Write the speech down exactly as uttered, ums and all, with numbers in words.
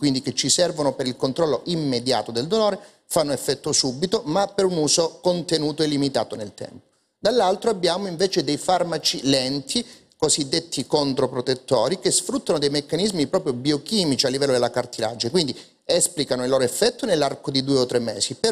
quindi che ci servono per il controllo immediato del dolore, fanno effetto subito, ma per un uso contenuto e limitato nel tempo. Dall'altro abbiamo invece dei farmaci lenti, cosiddetti controprotettori, che sfruttano dei meccanismi proprio biochimici a livello della cartilagine, quindi esplicano il loro effetto nell'arco di due o tre mesi.